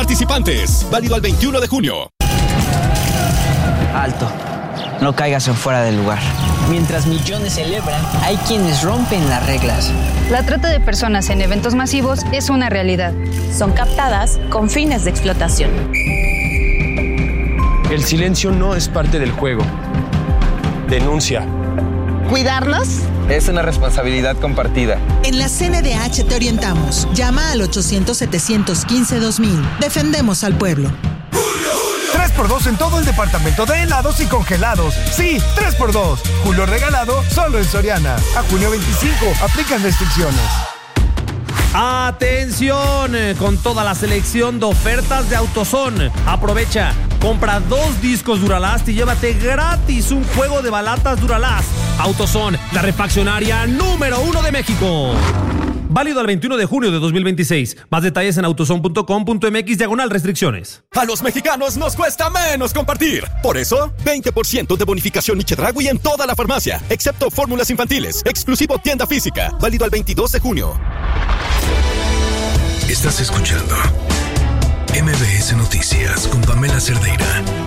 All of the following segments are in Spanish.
participantes. Válido al 21 de junio. Alto. No caigas en fuera del lugar. Mientras millones celebran, hay quienes rompen las reglas. La trata de personas en eventos masivos es una realidad. Son captadas con fines de explotación. El silencio no es parte del juego. Denuncia. ¿Cuidarnos? Es una responsabilidad compartida. En la CNDH te orientamos. Llama al 800-715-2000. Defendemos al pueblo. 3x2 en todo el departamento de helados y congelados. Sí, 3x2. Julio regalado solo en Soriana. A junio 25. Aplican restricciones. ¡Atención! Con toda la selección de ofertas de AutoZone. Aprovecha. Compra 2 discos Duralast y llévate gratis un juego de balatas Duralast. AutoZone, la refaccionaria número 1 de México. Válido al 21 de junio de 2026. Más detalles en autozone.com.mx/restricciones. A los mexicanos nos cuesta menos compartir. Por eso, 20% de bonificación y Chedraui en toda la farmacia, excepto fórmulas infantiles. Exclusivo tienda física. Válido al 22 de junio. Estás escuchando MBS Noticias con Pamela Cerdeira.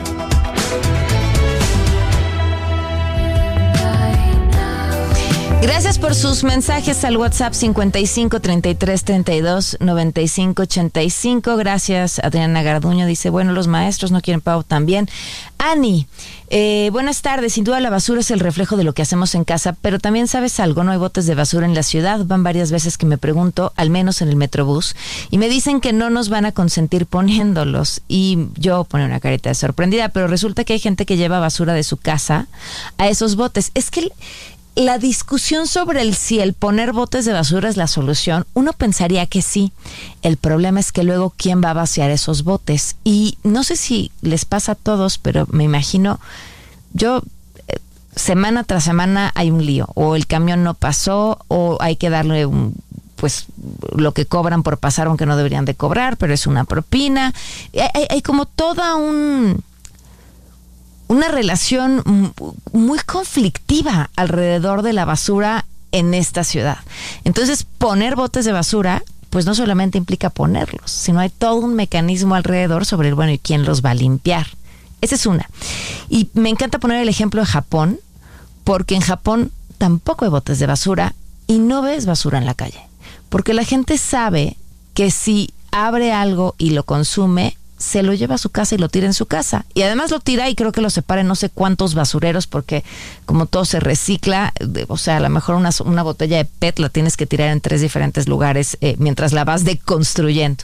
Gracias por sus mensajes al WhatsApp 55 33 32 95 85. Gracias, Adriana Garduño. Dice, bueno, los maestros no quieren pago también. Ani, buenas tardes. Sin duda la basura es el reflejo de lo que hacemos en casa, pero también sabes algo, no hay botes de basura en la ciudad. Van varias veces que me pregunto, al menos en el Metrobús, y me dicen que no nos van a consentir poniéndolos. Y yo pongo una carita de sorprendida, pero resulta que hay gente que lleva basura de su casa a esos botes. Es que la discusión sobre si el poner botes de basura es la solución, uno pensaría que sí. El problema es que luego ¿quién va a vaciar esos botes? Y no sé si les pasa a todos, pero me imagino, semana tras semana hay un lío, o el camión no pasó, o hay que darle lo que cobran por pasar, aunque no deberían de cobrar, pero es una propina. Hay como toda una relación muy conflictiva alrededor de la basura en esta ciudad. Entonces, poner botes de basura, pues no solamente implica ponerlos, sino hay todo un mecanismo alrededor sobre ¿y quién los va a limpiar? Esa es una. Y me encanta poner el ejemplo de Japón, porque en Japón tampoco hay botes de basura y no ves basura en la calle. Porque la gente sabe que si abre algo y lo consume, se lo lleva a su casa y lo tira en su casa. Y además lo tira y creo que lo separa en no sé cuántos basureros, porque como todo se recicla, a lo mejor una botella de PET la tienes que tirar en 3 diferentes lugares mientras la vas deconstruyendo.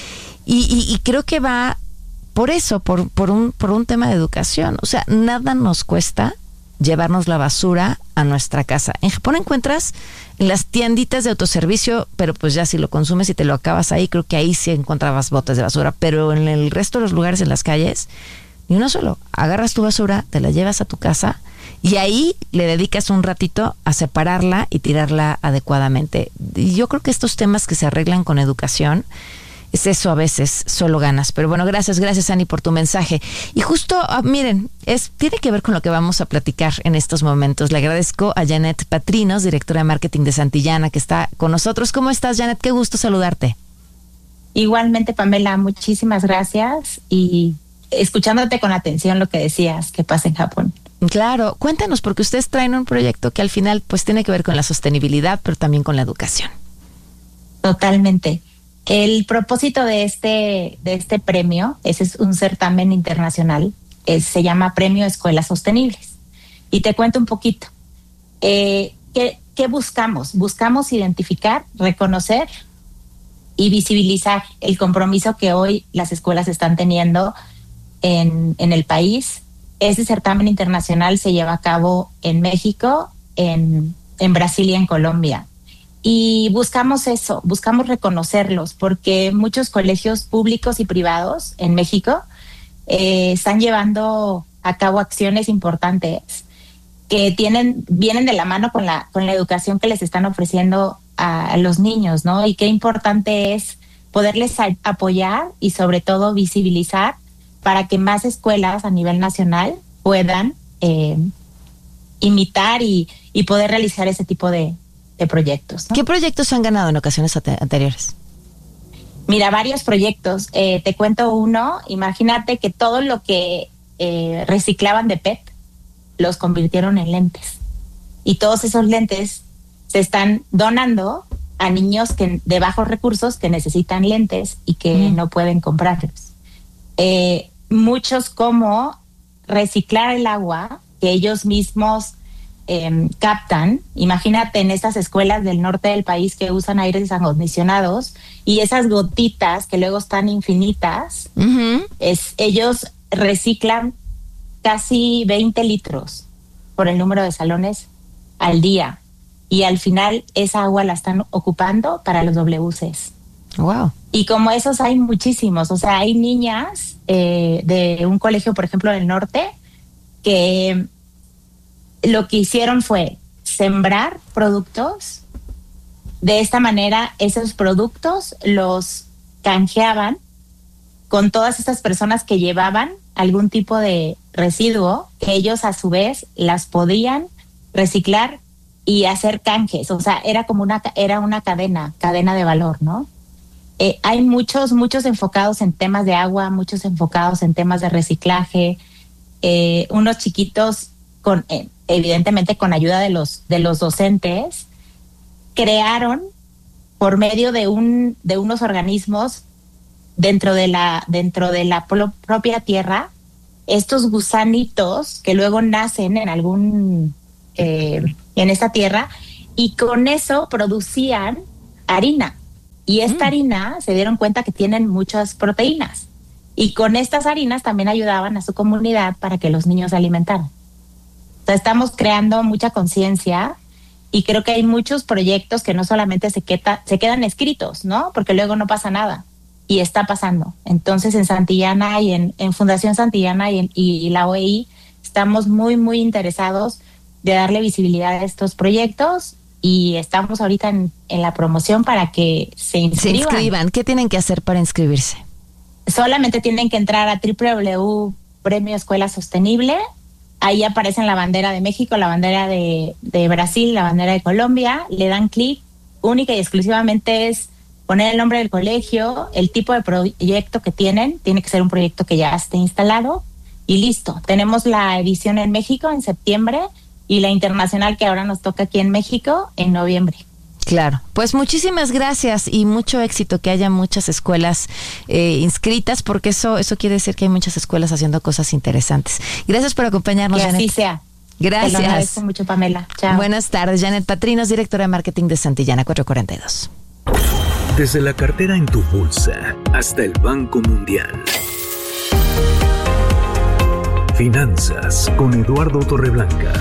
Y creo que va por eso, por un tema de educación. O sea, nada nos cuesta llevarnos la basura a nuestra casa. En Japón encuentras en las tienditas de autoservicio, pero pues ya si lo consumes y te lo acabas ahí, creo que ahí sí encontrabas botes de basura, pero en el resto de los lugares en las calles, ni uno solo. Agarras tu basura, te la llevas a tu casa y ahí le dedicas un ratito a separarla y tirarla adecuadamente. Y yo creo que estos temas que se arreglan con educación, es eso a veces, solo ganas. Pero bueno, gracias Ani por tu mensaje. Y justo, miren, tiene que ver con lo que vamos a platicar en estos momentos. Le agradezco a Janet Patrinos, directora de marketing de Santillana, que está con nosotros. ¿Cómo estás, Janet? Qué gusto saludarte. Igualmente, Pamela, muchísimas gracias. Y escuchándote con atención lo que decías que pasa en Japón. Claro, cuéntanos, porque ustedes traen un proyecto que al final pues tiene que ver con la sostenibilidad, pero también con la educación. Totalmente. El propósito de este premio, ese es un certamen internacional, se llama Premio Escuelas Sostenibles. Y te cuento un poquito. ¿Qué buscamos? Buscamos identificar, reconocer y visibilizar el compromiso que hoy las escuelas están teniendo en el país. Este certamen internacional se lleva a cabo en México, en Brasil y en Colombia. Y buscamos eso, buscamos reconocerlos, porque muchos colegios públicos y privados en México están llevando a cabo acciones importantes que vienen de la mano con la educación que les están ofreciendo a los niños, ¿no? Y qué importante es poderles apoyar y sobre todo visibilizar para que más escuelas a nivel nacional puedan imitar y poder realizar ese tipo de proyectos, ¿no? ¿Qué proyectos han ganado en ocasiones anteriores? Mira, varios proyectos. Te cuento uno. Imagínate que todo lo que reciclaban de PET los convirtieron en lentes. Y todos esos lentes se están donando a niños de bajos recursos que necesitan lentes y que no pueden comprarlos. Muchos como reciclar el agua que ellos mismos captan. Imagínate en estas escuelas del norte del país que usan aires acondicionados y esas gotitas que luego están infinitas, ellos reciclan casi 20 litros por el número de salones al día y al final esa agua la están ocupando para los WCs. Wow. Y como esos hay muchísimos, o sea, hay niñas de un colegio, por ejemplo, del norte, que lo que hicieron fue sembrar productos. De esta manera, esos productos los canjeaban con todas estas personas que llevaban algún tipo de residuo, que ellos a su vez las podían reciclar y hacer canjes. O sea, era como una cadena de valor, ¿no? Hay muchos enfocados en temas de agua, muchos enfocados en temas de reciclaje, unos chiquitos evidentemente con ayuda de los docentes, crearon por medio de unos organismos dentro de la propia tierra estos gusanitos que luego nacen en esta tierra, y con eso producían harina. Y esta harina se dieron cuenta que tienen muchas proteínas. Y con estas harinas también ayudaban a su comunidad para que los niños se alimentaran. O sea, estamos creando mucha conciencia y creo que hay muchos proyectos que no solamente se quedan escritos, ¿no? Porque luego no pasa nada. Y está pasando. Entonces, en Santillana y en Fundación Santillana y la OEI estamos muy, muy interesados de darle visibilidad a estos proyectos. Y estamos ahorita en la promoción para que se inscriban. ¿Qué tienen que hacer para inscribirse? Solamente tienen que entrar a www.premio Escuela Sostenible. Ahí aparecen la bandera de México, la bandera de Brasil, la bandera de Colombia. Le dan clic. Única y exclusivamente es poner el nombre del colegio, el tipo de proyecto que tienen. Tiene que ser un proyecto que ya esté instalado. Y listo. Tenemos la edición en México en septiembre y la internacional que ahora nos toca aquí en México en noviembre. Claro, pues muchísimas gracias y mucho éxito, que haya muchas escuelas inscritas, porque eso quiere decir que hay muchas escuelas haciendo cosas interesantes. Gracias por acompañarnos, que Janet. Así sea. Gracias. Te lo agradezco mucho, Pamela. Chao. Buenas tardes, Janet Patrinos, directora de marketing de Santillana 442. Desde la cartera en tu bolsa hasta el Banco Mundial. Finanzas con Eduardo Torreblanca.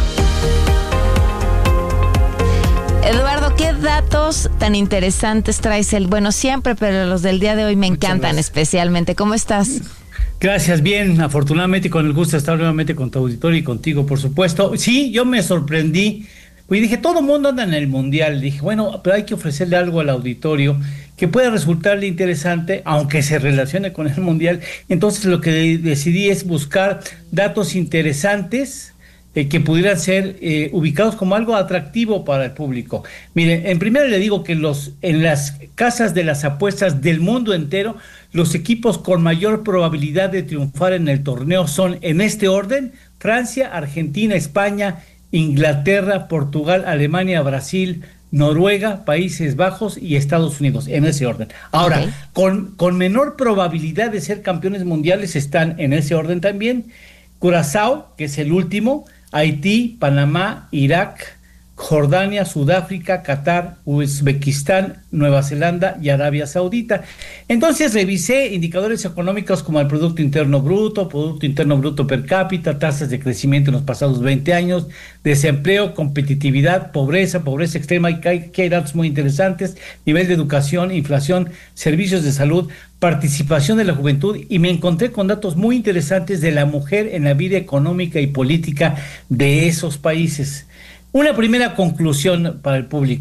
Eduardo, ¿qué datos tan interesantes traes? Siempre, pero los del día de hoy me encantan especialmente. ¿Cómo estás? Gracias, bien, afortunadamente, con el gusto de estar nuevamente con tu auditorio y contigo, por supuesto. Sí, yo me sorprendí, y dije, todo el mundo anda en el Mundial. Dije, bueno, pero hay que ofrecerle algo al auditorio que pueda resultarle interesante, aunque se relacione con el Mundial. Entonces lo que decidí es buscar datos interesantes que pudieran ser ubicados como algo atractivo para el público. Miren, en primero le digo que en las casas de las apuestas del mundo entero, los equipos con mayor probabilidad de triunfar en el torneo son, en este orden, Francia, Argentina, España, Inglaterra, Portugal, Alemania, Brasil, Noruega, Países Bajos y Estados Unidos, en ese orden. Ahora, con menor probabilidad de ser campeones mundiales están en ese orden también Curazao, que es el último, Haití, Panamá, Irak, Jordania, Sudáfrica, Qatar, Uzbekistán, Nueva Zelanda y Arabia Saudita. Entonces revisé indicadores económicos como el Producto Interno Bruto per cápita, tasas de crecimiento en los pasados 20 años, desempleo, competitividad, pobreza extrema, y que hay datos muy interesantes, nivel de educación, inflación, servicios de salud, participación de la juventud, y me encontré con datos muy interesantes de la mujer en la vida económica y política de esos países. Una primera conclusión para el público.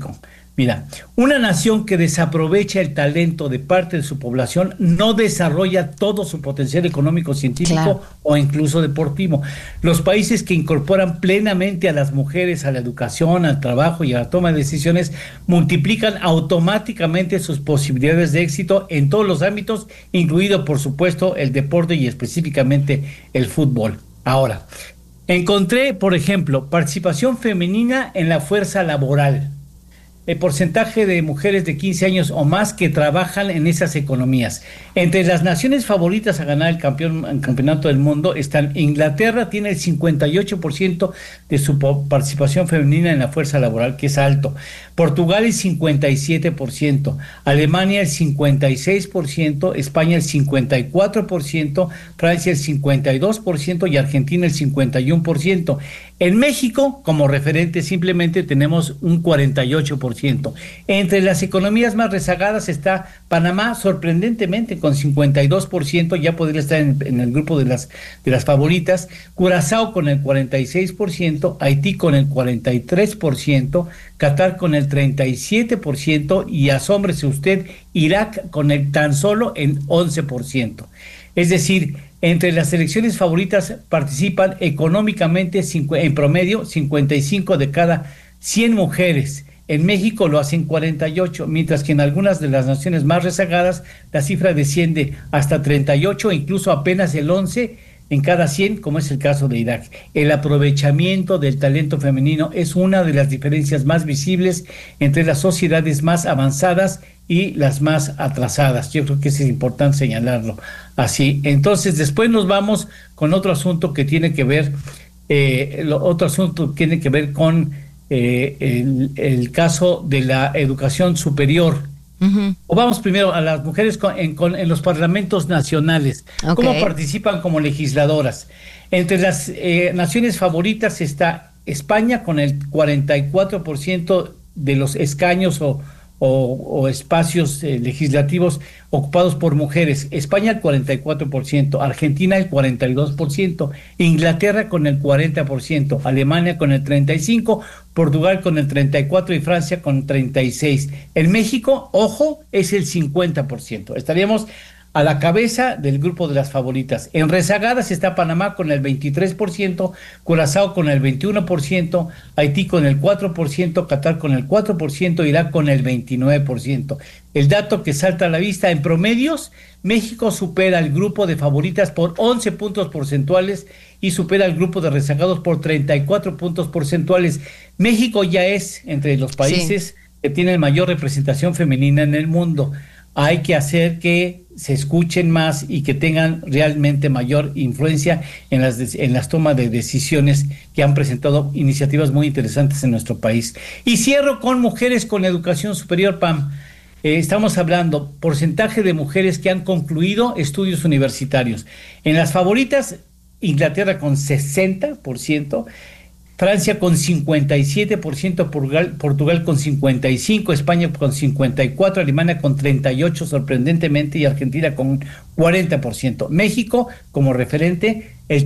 Mira, una nación que desaprovecha el talento de parte de su población no desarrolla todo su potencial económico, científico o incluso deportivo. Los países que incorporan plenamente a las mujeres a la educación, al trabajo y a la toma de decisiones multiplican automáticamente sus posibilidades de éxito en todos los ámbitos, incluido por supuesto el deporte y específicamente el fútbol. Ahora, encontré, por ejemplo, participación femenina en la fuerza laboral. El porcentaje de mujeres de 15 años o más que trabajan en esas economías. Entre las naciones favoritas a ganar el campeonato del mundo están Inglaterra, tiene el 58% de su participación femenina en la fuerza laboral, que es alto. Portugal el 57%, Alemania el 56%, España el 54%, Francia el 52% y Argentina el 51%. En México, como referente, simplemente tenemos un 48%. Entre las economías más rezagadas está Panamá, sorprendentemente, con 52%, ya podría estar en el grupo de las favoritas, Curazao con el 46%, Haití con el 43%, Qatar con el 37% y, asómbrese usted, Irak con el tan solo el 11%. Es decir, entre las selecciones favoritas participan económicamente en promedio 55 de cada 100 mujeres. En México lo hacen 48, mientras que en algunas de las naciones más rezagadas la cifra desciende hasta 38, incluso apenas el 11 en cada 100, como es el caso de Irak. El aprovechamiento del talento femenino es una de las diferencias más visibles entre las sociedades más avanzadas y las más atrasadas. Yo creo que es importante señalarlo así. Entonces, después nos vamos con otro asunto que tiene que ver, con el caso de la educación superior. Uh-huh. O vamos primero a las mujeres en los parlamentos nacionales. Okay. ¿Cómo participan como legisladoras? Entre las naciones favoritas está España con el 44% de los escaños o espacios legislativos ocupados por mujeres. España el 44%, Argentina el 42%, Inglaterra con el 40%, Alemania con el 35%, Portugal con el 34% y Francia con 36%. En México, ojo, es el 50%. Estaríamos a la cabeza del grupo de las favoritas. En rezagadas está Panamá con el 23%, Curazao con el 21%, Haití con el 4%, Qatar con el 4%, Irak con el 29%. El dato que salta a la vista, en promedios, México supera al grupo de favoritas por 11 puntos porcentuales y supera al grupo de rezagados por 34 puntos porcentuales. México ya es entre los países que tienen mayor representación femenina en el mundo. Hay que hacer que se escuchen más y que tengan realmente mayor influencia en las tomas de decisiones, que han presentado iniciativas muy interesantes en nuestro país. Y cierro con mujeres con educación superior, Pam. Estamos hablando porcentaje de mujeres que han concluido estudios universitarios. En las favoritas, Inglaterra con 60%, Francia con 57%, Portugal con 55%, España con 54%, Alemania con 38%, sorprendentemente, y Argentina con 40%. México, como referente, el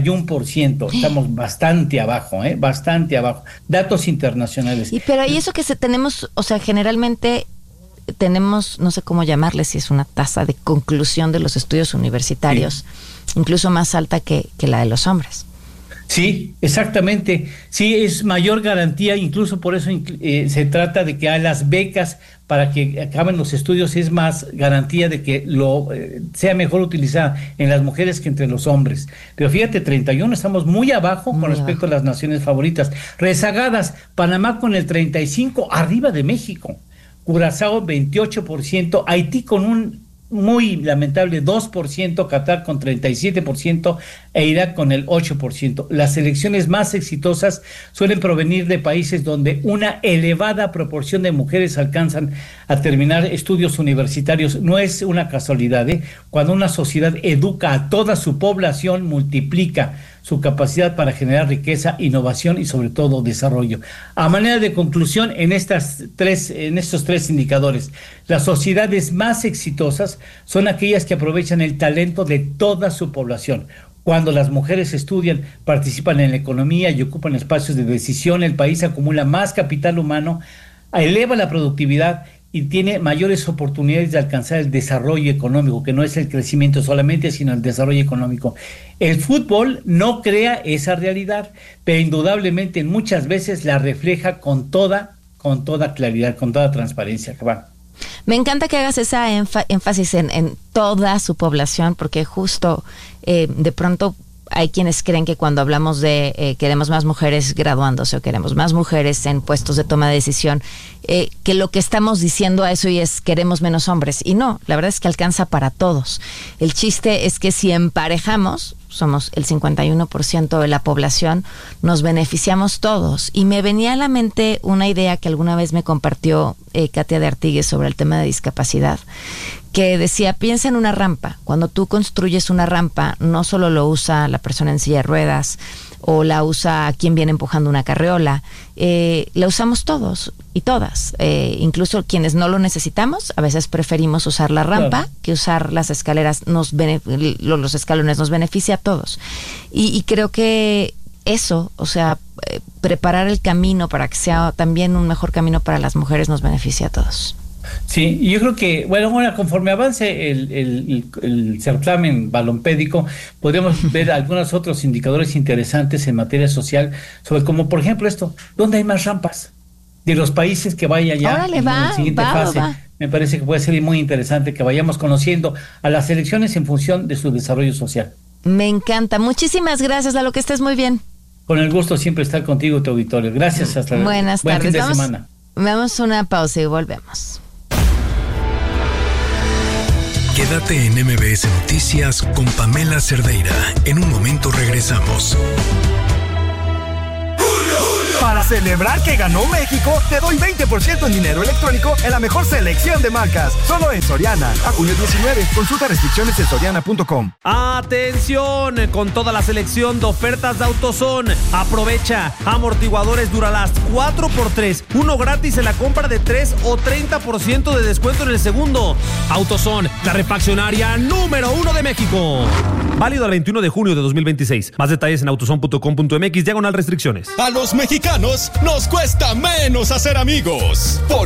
31%. Estamos bastante abajo, bastante abajo. Datos internacionales. Pero y eso que tenemos, o sea, generalmente tenemos, no sé cómo llamarle, si es una tasa de conclusión de los estudios universitarios, incluso más alta que la de los hombres. Sí, exactamente. Sí, es mayor garantía, incluso por eso se trata de que a las becas para que acaben los estudios es más garantía de que sea mejor utilizada en las mujeres que entre los hombres. Pero fíjate, 31, estamos muy abajo con respecto a las naciones favoritas. Rezagadas, Panamá con el 35%, arriba de México. Curazao 28%, Haití con un muy lamentable 2%, Qatar con 37% e Irak con el 8%. Las selecciones más exitosas suelen provenir de países donde una elevada proporción de mujeres alcanzan a terminar estudios universitarios. No es una casualidad, Cuando una sociedad educa a toda su población, multiplica su capacidad para generar riqueza, innovación y sobre todo desarrollo. A manera de conclusión, en estos tres indicadores, las sociedades más exitosas son aquellas que aprovechan el talento de toda su población. Cuando las mujeres estudian, participan en la economía y ocupan espacios de decisión, el país acumula más capital humano eleva la productividad y tiene mayores oportunidades de alcanzar el desarrollo económico, que no es el crecimiento solamente, sino el desarrollo económico. El fútbol no crea esa realidad, pero indudablemente muchas veces la refleja con toda claridad, con toda transparencia. Me encanta que hagas esa énfasis en toda su población, porque justo de pronto hay quienes creen que cuando hablamos de queremos más mujeres graduándose o queremos más mujeres en puestos de toma de decisión, que lo que estamos diciendo a eso y es queremos menos hombres. Y no, la verdad es que alcanza para todos. El chiste es que si emparejamos, somos el 51% de la población, nos beneficiamos todos. Y me venía a la mente una idea que alguna vez me compartió Katia de Artigues sobre el tema de discapacidad, que decía, piensa en una rampa. Cuando tú construyes una rampa, no solo lo usa la persona en silla de ruedas o la usa quien viene empujando una carriola, la usamos todos y todas. Incluso quienes no lo necesitamos, a veces preferimos usar la rampa que usar las escaleras. Los escalones nos beneficia a todos. Y creo que eso, o sea, preparar el camino para que sea también un mejor camino para las mujeres nos beneficia a todos. Sí, y yo creo que, bueno, conforme avance el certamen balompédico, podemos ver algunos otros indicadores interesantes en materia social, sobre como, por ejemplo, esto, ¿dónde hay más rampas? De los países que vaya ya en la siguiente fase. Me parece que puede ser muy interesante que vayamos conociendo a las elecciones en función de su desarrollo social. Me encanta. Muchísimas gracias, Lalo, que estés muy bien. Con el gusto siempre estar contigo, tu auditorio. Gracias, hasta luego. Buenas tardes. Buen fin de semana. Vamos a una pausa y volvemos. Quédate en MBS Noticias con Pamela Cerdeira. En un momento regresamos. Para celebrar que ganó México, te doy 20% en dinero electrónico en la mejor selección de marcas. Solo en Soriana. A junio 19. Consulta restricciones en soriana.com. ¡Atención! Con toda la selección de ofertas de AutoZone. Aprovecha. Amortiguadores Duralast 4x3. Uno gratis en la compra de 3 o 30% de descuento en el segundo. AutoZone, la refaccionaria número 1 de México. Válido al 21 de junio de 2026. Más detalles en autozone.com.mx/restricciones. A los mexicanos nos cuesta menos hacer amigos.